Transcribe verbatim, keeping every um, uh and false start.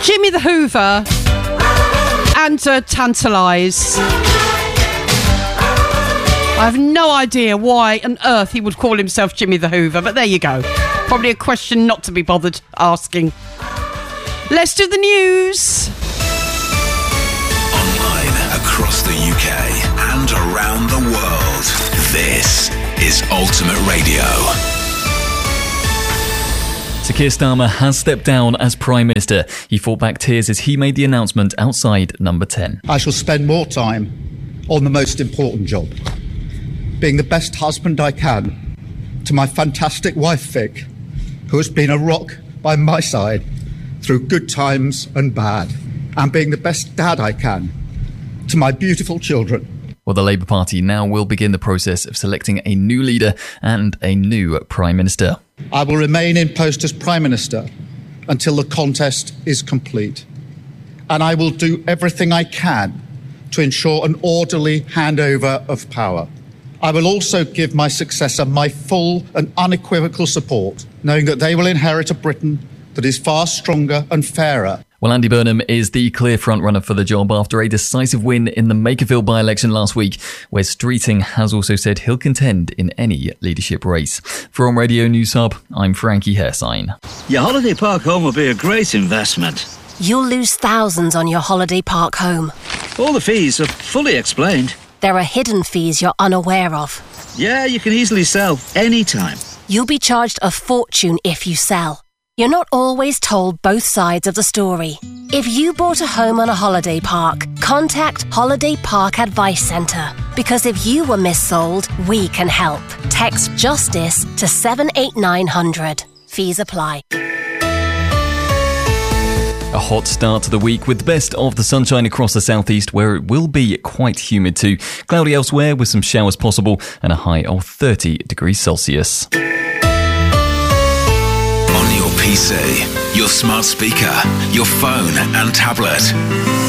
Jimmy the Hoover and uh, Tantalise. I have no idea why on earth he would call himself Jimmy the Hoover, but there you go. Probably a question not to be bothered asking. Let's do the news. Online across the U K and around the world, this is Ultimate Radio. Sir Keir Starmer has stepped down as Prime Minister. He fought back tears as he made the announcement outside Number ten. I shall spend more time on the most important job, being the best husband I can to my fantastic wife Vic, who has been a rock by my side through good times and bad, and being the best dad I can to my beautiful children. Well, the Labour Party now will begin the process of selecting a new leader and a new Prime Minister. I will remain in post as Prime Minister until the contest is complete, and I will do everything I can to ensure an orderly handover of power. I will also give my successor my full and unequivocal support, knowing that they will inherit a Britain that is far stronger and fairer. Well, Andy Burnham is the clear frontrunner for the job after a decisive win in the Makerville by-election last week, where Streeting has also said he'll contend in any leadership race. For On Radio News Hub, I'm Frankie Hairsign. Your holiday park home will be a great investment. You'll lose thousands on your holiday park home. All the fees are fully explained. There are hidden fees you're unaware of. Yeah, you can easily sell anytime. You'll be charged a fortune if you sell. You're not always told both sides of the story. If you bought a home on a holiday park, contact Holiday Park Advice Centre. Because if you were missold, we can help. Text JUSTICE to seven eight nine hundred. Fees apply. A hot start to the week with the best of the sunshine across the southeast, where it will be quite humid too. Cloudy elsewhere with some showers possible and a high of thirty degrees Celsius. On your P C, your smart speaker, your phone and tablet.